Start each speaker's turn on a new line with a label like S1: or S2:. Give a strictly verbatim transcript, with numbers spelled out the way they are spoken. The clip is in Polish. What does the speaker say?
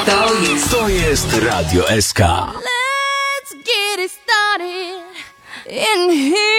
S1: To jest, to jest Radio S K.
S2: Let's get it started in here.